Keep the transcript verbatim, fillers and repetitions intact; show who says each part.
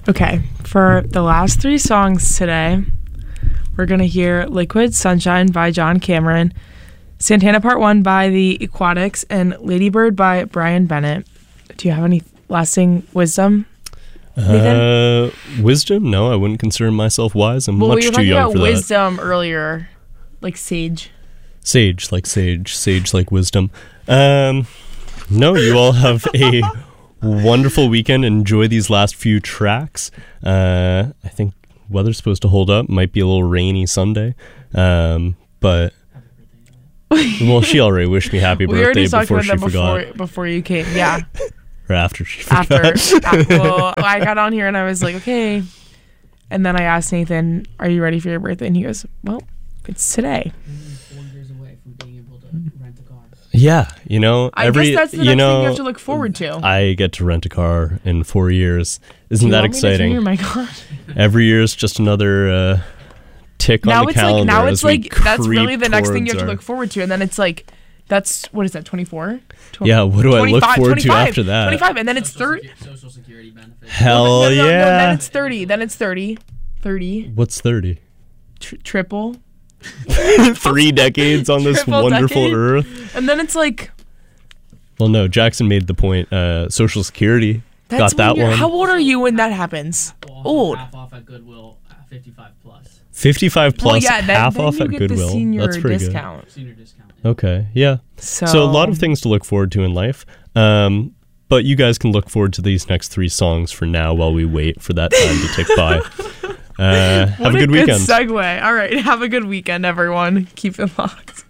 Speaker 1: Okay, for the last three songs today, we're going to hear Liquid Sunshine by John Cameron, Santana Part one by the Aquatics, and Ladybird by Brian Bennett. Do you have any lasting wisdom, Nathan?
Speaker 2: Uh, wisdom? No, I wouldn't consider myself wise. I'm
Speaker 1: well,
Speaker 2: much
Speaker 1: we were
Speaker 2: too
Speaker 1: talking
Speaker 2: young
Speaker 1: about
Speaker 2: for that.
Speaker 1: wisdom earlier, like sage.
Speaker 2: Sage, like sage. Sage, like wisdom. Um, no, you all have a wonderful weekend. Enjoy these last few tracks. Uh, I think weather's supposed to hold up. Might be a little rainy Sunday. Um, but, well, she already wished me happy
Speaker 1: we
Speaker 2: birthday
Speaker 1: already talked
Speaker 2: before
Speaker 1: about
Speaker 2: she
Speaker 1: that
Speaker 2: forgot.
Speaker 1: before, before you came. Yeah.
Speaker 2: Or after she forgot.
Speaker 1: After. after well, I got on here and I was like, okay. And then I asked Nathan, are you ready for your birthday? And he goes, well, it's today.
Speaker 3: Four years away from being able to rent a car.
Speaker 2: Yeah, you know,
Speaker 1: I
Speaker 2: every,
Speaker 1: guess that's the
Speaker 2: you
Speaker 1: next
Speaker 2: know,
Speaker 1: thing you have to look forward to.
Speaker 2: I get to rent a car in four years. Isn't
Speaker 1: Do you
Speaker 2: that
Speaker 1: want me to turn
Speaker 2: exciting?
Speaker 1: your mic on?
Speaker 2: Every year is just another uh, tick
Speaker 1: now
Speaker 2: on the
Speaker 1: it's
Speaker 2: calendar.
Speaker 1: like now
Speaker 2: as
Speaker 1: it's
Speaker 2: we
Speaker 1: like that's really
Speaker 2: creep
Speaker 1: the next thing you have to
Speaker 2: towards
Speaker 1: look forward to, and then it's like that's what is that twenty-four?
Speaker 2: our- Yeah, what do I look forward to
Speaker 1: twenty-five,
Speaker 2: after that?
Speaker 1: twenty-five, and then it's
Speaker 3: Social
Speaker 1: thirty.
Speaker 3: secu- Social security benefits.
Speaker 2: Hell
Speaker 1: no, no, no, no,
Speaker 2: yeah!
Speaker 1: then it's thirty. Then it's thirty. Thirty.
Speaker 2: What's thirty?
Speaker 1: Tr- triple.
Speaker 2: Three decades on this
Speaker 1: Triple
Speaker 2: wonderful
Speaker 1: decade.
Speaker 2: earth.
Speaker 1: And then it's like
Speaker 2: Well, no, Jackson made the point. Uh, Social Security
Speaker 1: that's
Speaker 2: got that
Speaker 1: when you're-
Speaker 2: one.
Speaker 1: How old are you when that happens?
Speaker 3: Well, also
Speaker 1: Old.
Speaker 3: half off at Goodwill, uh, fifty-five plus.
Speaker 2: fifty-five plus,
Speaker 1: well, yeah, then,
Speaker 2: half
Speaker 1: then
Speaker 2: off
Speaker 1: you
Speaker 2: at
Speaker 1: get
Speaker 2: Goodwill.
Speaker 1: the senior
Speaker 2: That's pretty
Speaker 1: discount.
Speaker 3: Senior discount.
Speaker 2: good. Okay, yeah.
Speaker 1: So,
Speaker 2: So a lot of things to look forward to in life. Um, but you guys can look forward to these next three songs for now while we wait for that time to tick by. Uh, have
Speaker 1: What
Speaker 2: a good weekend.
Speaker 1: segue. All right, have a good weekend, everyone. Keep it locked.